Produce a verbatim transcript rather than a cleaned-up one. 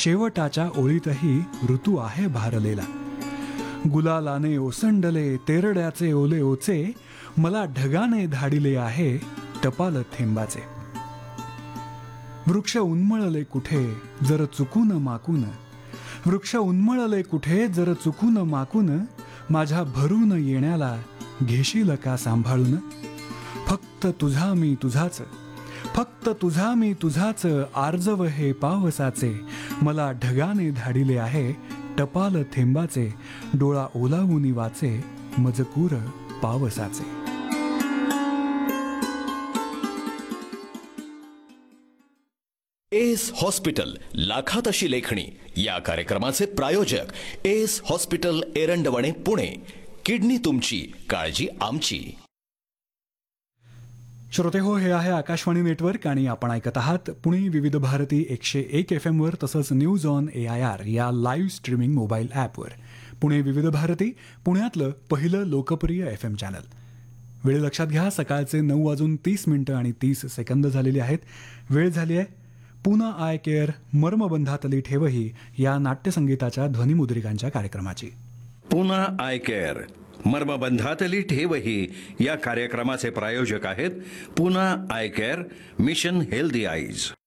शेवटाच्या ओळीतही ऋतू आहे भारलेला. गुलालाने ओसंडले तेरड्याचे ओले ओचे, मला ढगाने धाडिले आहे टपाल थेंबाचे. वृक्ष उन्मळले कुठे जर चुकून माकून, वृक्ष उन्मळले कुठे जर चुकून माकून, माझ्या भरून येण्याला घेशील का सांभाळून. फक्त तुझा मी तुझाच, फक्त तुझा मी तुझाच, आर्जव हे पावसाचे, मला ढगाने धाडिले आहे टपाल थेंबाचे, डोळा ओलावून वाचे मजकूर पावसाचे. एस हॉस्पिटल लाखात अशी लेखणी या कार्यक्रमाचे प्रायोजक S hospital Erandwane Pune. Kidney तुमची, काळजी आमची. श्रोते हो, हे आहे आकाशवाणी नेटवर्क आणि आपण ऐकत आहात पुणे विविध भारती एकशे एक एफ एम वर, तसंच news on A I R या लाईव्ह स्ट्रीमिंग मोबाईल ॲपवर. पुणे विविध भारती पुण्यातलं पहिलं लोकप्रिय एफ एम चॅनल. वेळ लक्षात घ्या, सकाळचे नऊ वाजून तीस मिनिटं आणि तीस सेकंद झालेली आहेत. वेळ झाली आहे पुन्हा आय केअर मर्मबंधातली ठेवही या नाट्यसंगीताच्या ध्वनिमुद्रिकांच्या कार्यक्रमाची. पुन्हा आय केअर मर्मबंधातली ठेवही या कार्यक्रमाचे प्रायोजक आहेत पुन्हा I care, mission healthy eyes.